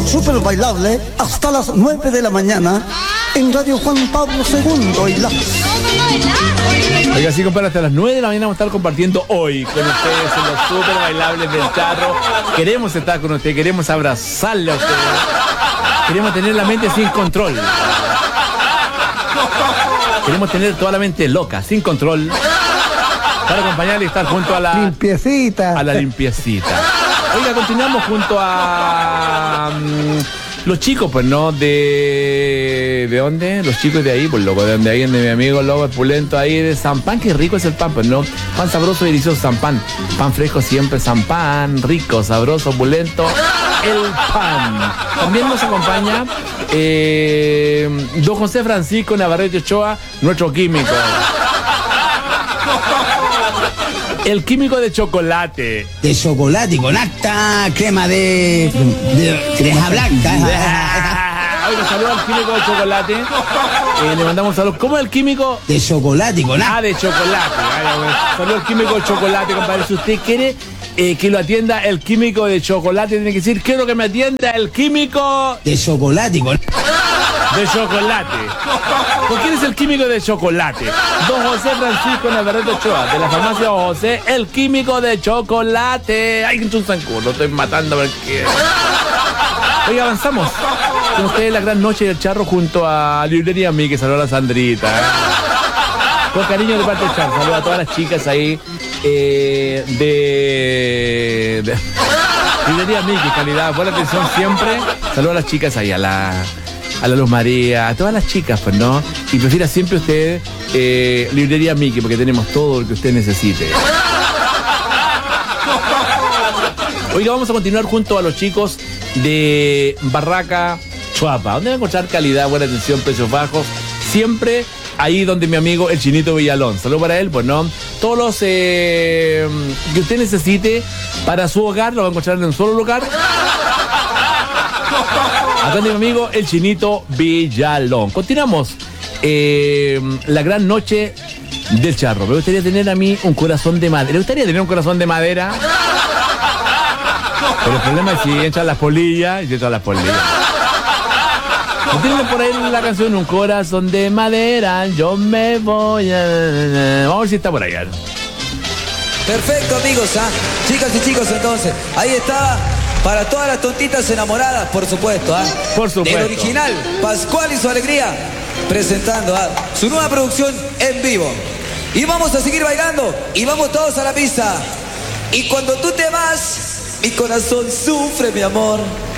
súper bailable hasta las 9 de la mañana en Radio Juan Pablo II y la... Oiga, sí, compadre, hasta las 9 de la mañana vamos a estar compartiendo hoy con ustedes en los súper bailables del Charro. Queremos estar con usted, queremos abrazarle a usted. Queremos tener la mente sin control. Queremos tener toda la mente loca, sin control, para acompañarle y estar junto a la... Limpiecita. A la limpiecita. Oiga, continuamos junto a... los chicos, pues, ¿no? ¿De dónde? Los chicos de ahí, pues, loco, de donde hay, de mi amigo Lobo Pulento, ahí de San Pan. Qué rico es el pan, pues, ¿no? Pan sabroso y delicioso San Pan. Pan fresco siempre San Pan, rico, sabroso, pulento, el pan. También nos acompaña don José Francisco Navarrete Ochoa, nuestro químico. El químico de chocolate. De chocolate con acta, crema de creja blanca. Oiga, saludos al químico de chocolate. Le mandamos saludos. ¿Cómo es el químico? De chocolate con acta. Ah, de chocolate. Saludos al químico de chocolate, compadre. Si usted quiere que lo atienda el químico de chocolate, tiene que decir, quiero que me atienda el químico de chocolate con... de chocolate. ¿Por quién es el químico de chocolate? Don José Francisco Navarrete Ochoa, de la farmacia José, el químico de chocolate. Ay, un zancudo, lo estoy matando porque... Oiga, avanzamos con ustedes la gran noche del Charro junto a Librería Mickey. Saludos a la Sandrita. Con cariño de parte del Charro. Saludos a todas las chicas ahí de Librería Mickey, calidad, buena atención siempre. Saludos a las chicas ahí, a la Luz María, a todas las chicas, pues, ¿no? Y prefiera siempre usted Librería Mickey, porque tenemos todo lo que usted necesite. Oiga, vamos a continuar junto a los chicos de Barraca Chuapa, donde va a encontrar calidad, buena atención, precios bajos, siempre ahí donde mi amigo el Chinito Villalón. Saludos para él, pues, ¿no? Todos los que usted necesite para su hogar lo va a encontrar en un solo lugar. Acá mi amigo el Chinito Villalón. Continuamos la gran noche del Charro. Me gustaría tener a mí un corazón de madera. ¿Le gustaría tener un corazón de madera? Pero el problema es si entran las polillas y entran las polillas. ¿No tienen por ahí la canción Un corazón de madera? Yo me voy a... Vamos a ver si está por allá. Perfecto, amigos, ¿ah? Chicas y chicos, entonces. Ahí está. Para todas las tontitas enamoradas, por supuesto, ¿ah? Por supuesto. El original, Pascual y su alegría, presentando su nueva producción en vivo. Y vamos a seguir bailando, y vamos todos a la pista. Y cuando tú te vas, mi corazón sufre, mi amor.